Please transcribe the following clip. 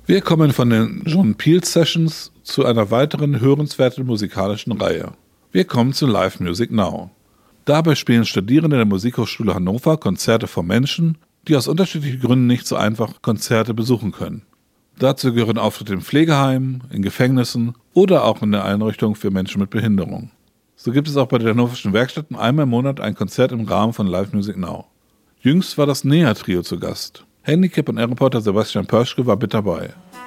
Wir kommen von den John Peel Sessions zu einer weiteren hörenswerten musikalischen Reihe. Wir kommen zu Live Music Now. Dabei spielen Studierende der Musikhochschule Hannover Konzerte von Menschen, die aus unterschiedlichen Gründen nicht so einfach Konzerte besuchen können. Dazu gehören Auftritte in Pflegeheimen, in Gefängnissen oder auch in der Einrichtung für Menschen mit Behinderung. So gibt es auch bei den Hannoverschen Werkstätten einmal im Monat ein Konzert im Rahmen von Live Music Now. Jüngst war das NEA-Trio zu Gast. Handicap- und Air-Reporter Sebastian Pörschke war mit dabei.